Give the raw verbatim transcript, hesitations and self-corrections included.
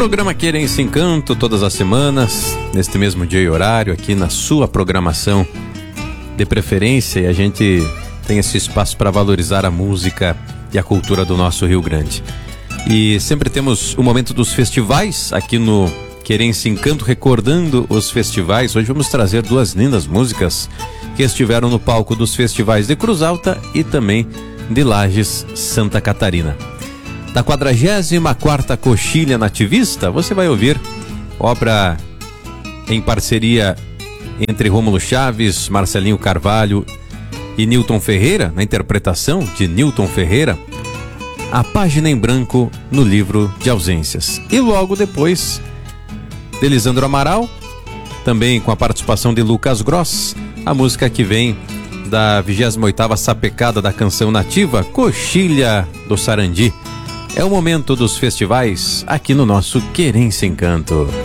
Programa Querência Encanto, todas as semanas, neste mesmo dia e horário, aqui na sua programação de preferência, e a gente tem esse espaço para valorizar a música e a cultura do nosso Rio Grande. E sempre temos o momento dos festivais aqui no Querência Encanto, recordando os festivais. Hoje vamos trazer duas lindas músicas que estiveram no palco dos festivais de Cruz Alta e também de Lages, Santa Catarina. Da quadragésima quarta Coxilha Nativista, você vai ouvir obra em parceria entre Rômulo Chaves, Marcelinho Carvalho e Nilton Ferreira, na interpretação de Nilton Ferreira, A Página em Branco no Livro de Ausências. E logo depois, de Lisandro Amaral, também com a participação de Lucas Gross, a música que vem da vigésima oitava Sapecada da Canção Nativa, Coxilha do Sarandi. É o momento dos festivais aqui no nosso Querência Encanto.